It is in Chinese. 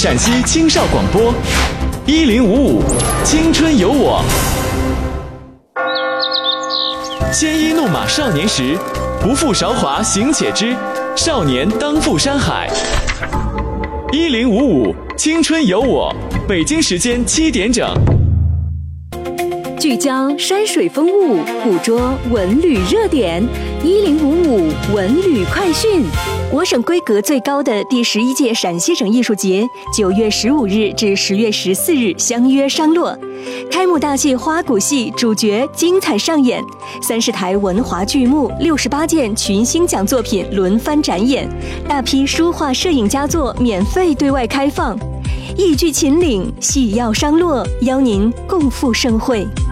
陕西青少广播1055青春有我。鲜衣怒马少年时，不负韶华行且知，少年当赴山海。1055青春有我，北京时间7点整。 聚焦山水风物，捕捉文旅热点。1055文旅快讯。我省规格最高的第11届陕西省艺术节9月15日至10月14日相约商洛。开幕大戏花鼓戏主角精彩上演，30台文华剧目，68件群星奖作品轮番展演，大批书画摄影佳作免费对外开放。艺剧秦岭，戏要商洛，邀您共赴盛会。